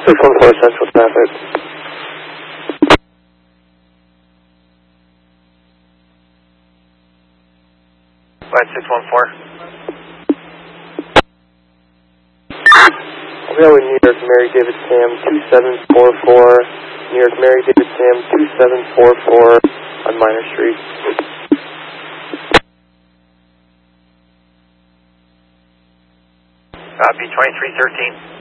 614 Central Traffic. 614. We have New York Mary David Sam 2744. New York Mary David Sam 2744 on Minor Street. Copy 2313.